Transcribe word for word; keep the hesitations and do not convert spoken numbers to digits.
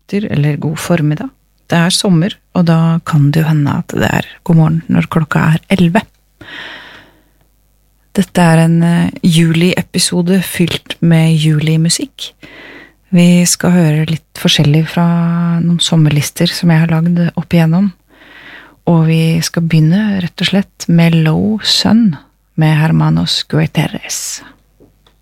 etter eller god formiddag. Det er sommer, og da kan det jo hende at det er god morgen når klokka er elleve. Dette er en juli-episode fylt med juli-musikk. Vi skal høre litt forskjellig fra noen sommerlister som jeg har lagd opp igjennom. Og vi skal begynne rett og slett med Low Sun med Hermanos Guterres.